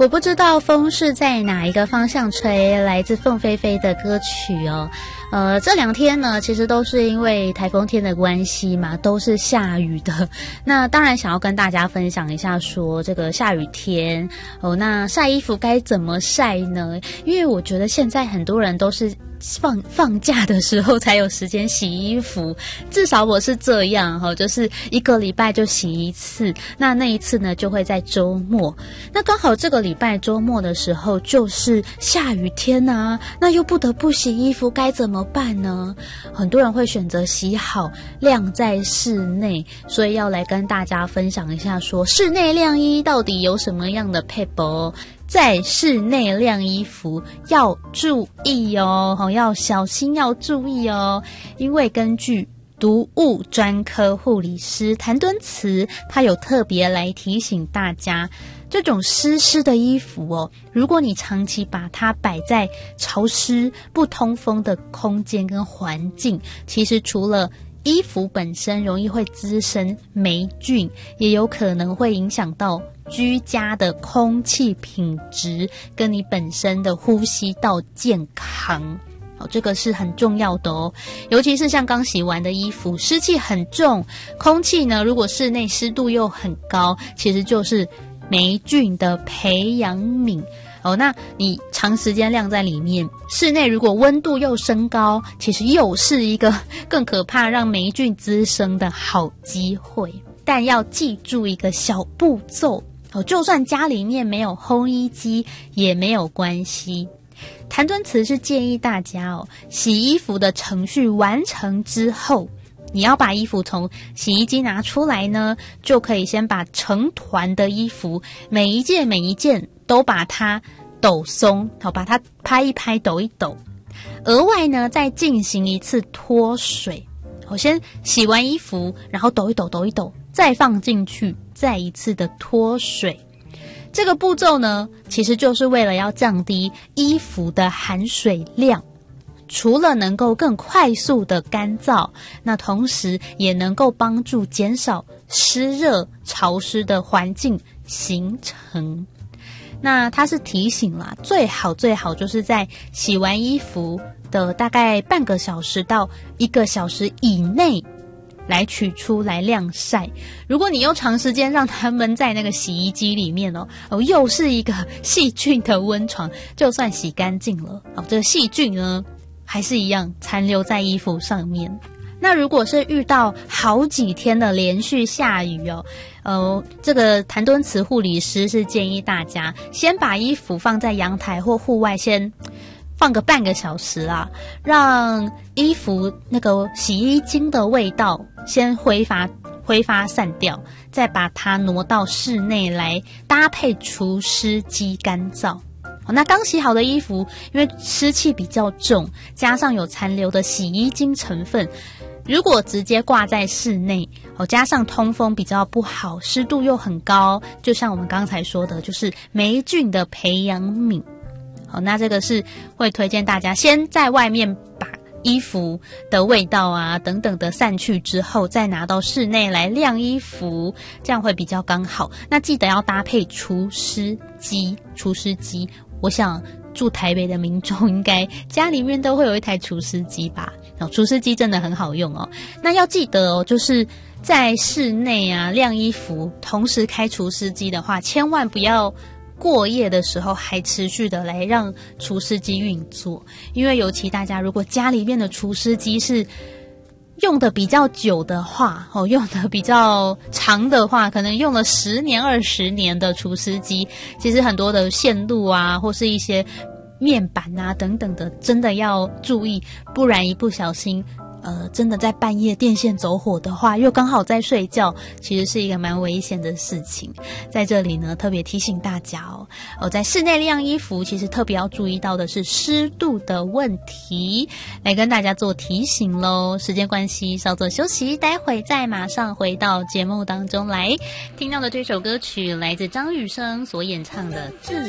我不知道风是在哪一个方向吹，来自凤飞飞的歌曲哦。这2天呢，其实都是因为台风天的关系嘛，都是下雨的。那当然想要跟大家分享一下说这个下雨天哦，那晒衣服该怎么晒呢？因为我觉得现在很多人都是放假的时候才有时间洗衣服，至少我是这样哈，就是1个礼拜就洗一次，那一次呢就会在周末。那刚好这个礼拜周末的时候就是下雨天啊，那又不得不洗衣服，该怎么办呢？很多人会选择洗好晾在室内，所以要来跟大家分享一下说室内晾衣到底有什么样的撇步。在室内晾衣服要注意哦，要小心要注意哦，因为根据毒物专科护理师谭敦慈，他有特别来提醒大家，这种湿的衣服哦，如果你长期把它摆在潮湿不通风的空间跟环境，其实除了衣服本身容易会滋生霉菌，也有可能会影响到居家的空气品质跟你本身的呼吸道健康。这个是很重要的哦，尤其是像刚洗完的衣服，湿气很重，空气呢如果室内湿度又很高，其实就是霉菌的培养皿哦。那你长时间晾在里面，室内如果温度又升高，其实又是一个更可怕让霉菌滋生的好机会。但要记住一个小步骤哦，就算家里面没有烘衣机也没有关系。谭敦慈是建议大家哦，洗衣服的程序完成之后，你要把衣服从洗衣机拿出来呢，就可以先把成团的衣服每一件都把它抖松，好，把它拍一拍抖一抖。额外呢再进行一次脱水，我先洗完衣服，然后抖一抖，再放进去，再一次的脱水。这个步骤呢，其实就是为了要降低衣服的含水量，除了能够更快速的干燥，那同时也能够帮助减少湿热潮湿的环境形成。那它是提醒啦，最好就是在洗完衣服的大概半个小时到1个小时以内来取出来晾晒。如果你又长时间让它闷在那个洗衣机里面哦，又是一个细菌的温床，就算洗干净了哦，这个细菌呢还是一样残留在衣服上面。那如果是遇到好几天的连续下雨哦，这个谭敦慈护理师是建议大家先把衣服放在阳台或户外先放个半个小时啊，让衣服那个洗衣精的味道先挥发散掉，再把它挪到室内来搭配除湿机干燥。那刚洗好的衣服，因为湿气比较重，加上有残留的洗衣精成分，如果直接挂在室内加上通风比较不好，湿度又很高，就像我们刚才说的，就是霉菌的培养皿。好，那这个是会推荐大家先在外面把衣服的味道啊等等的散去之后，再拿到室内来晾衣服，这样会比较刚好。那记得要搭配除湿机。我想住台北的民众应该家里面都会有一台除湿机吧，除湿机真的很好用哦。那要记得哦，就是在室内啊晾衣服同时开除湿机的话，千万不要过夜的时候还持续的来让除湿机运作，因为尤其大家如果家里面的除湿机是用的比较久的话，用的比较长的话，可能用了10年20年的除湿机，其实很多的线路啊或是一些面板啊等等的，真的要注意，不然一不小心真的在半夜电线走火的话，又刚好在睡觉，其实是一个蛮危险的事情。在这里呢，特别提醒大家在室内晾衣服，其实特别要注意到的是湿度的问题，来跟大家做提醒咯。时间关系，稍作休息，待会再马上回到节目当中来。听到的这首歌曲来自张雨生所演唱的《自